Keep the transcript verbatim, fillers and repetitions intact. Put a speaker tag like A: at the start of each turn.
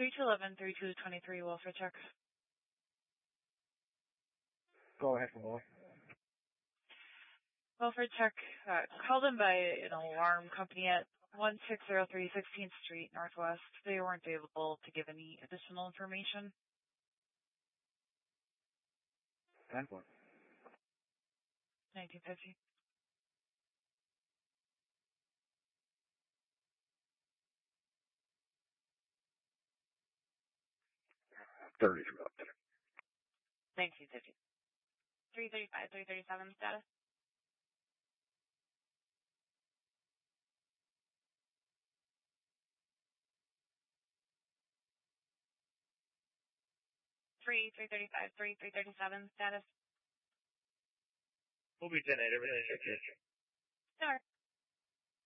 A: three two one one, three two two three, welfare check.
B: Go ahead, Paul.
A: Welfare check, uh, called in by an alarm company at one six zero three sixteenth Street Northwest. They weren't able to give any additional information.
B: ten four.
A: nineteen fifty.
B: thirty through up.
C: nineteen fifty. three thirty-five, three thirty-seven status. Three, three thirty-five, three, three thirty-seven status.
B: We'll be ten eight, everything.
C: Sure.